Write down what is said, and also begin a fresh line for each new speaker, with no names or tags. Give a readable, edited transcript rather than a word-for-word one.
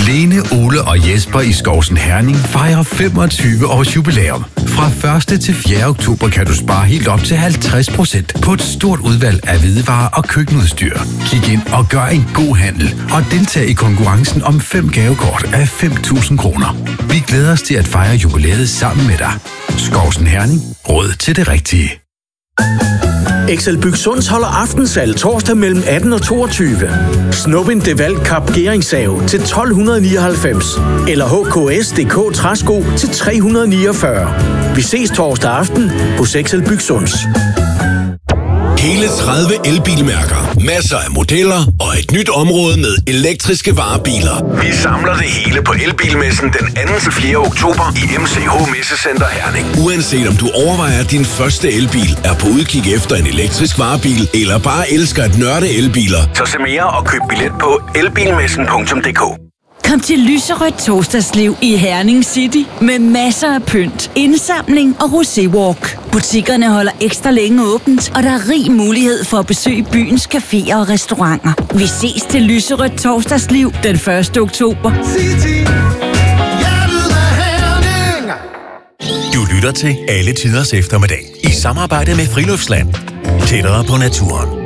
Lene, Ole og Jesper i Skovsen Herning fejrer 25 års jubilæum. Fra 1. til 4. oktober kan du spare helt op til 50% på et stort udvalg af hvidevarer og køkkenudstyr. Kig ind og gør en god handel og deltag i konkurrencen om 5 gavekort af 5.000 kroner. Vi glæder os til at fejre jubilæet sammen med dig. Skovsen Herning. Råd til det rigtige.
XL Byg Sunds holder aftenssalg torsdag mellem 18 og 22. Snup en DeWalt Kap Geringssave til 1299. Eller HKS.dk træsko til 349. Vi ses torsdag aften hos XL Byg Sunds.
Hele 30 elbilmærker, masser af modeller og et nyt område med elektriske varebiler. Vi samler det hele på Elbilmessen den 2. til 4. oktober i MCH Messecenter Herning. Uanset om du overvejer din første elbil, er på udkig efter en elektrisk varebil, eller bare elsker at nørde elbiler, så se mere og køb billet på elbilmessen.dk.
Kom til lyserødt torsdagsliv i Herning City med masser af pynt, indsamling og roséwalk. Butikkerne holder ekstra længe åbent, og der er rig mulighed for at besøge byens caféer og restauranter. Vi ses til lyserødt torsdagsliv den 1. oktober.
Du lytter til Alle Tiders Eftermiddag i samarbejde med Friluftsland. Tættere på naturen.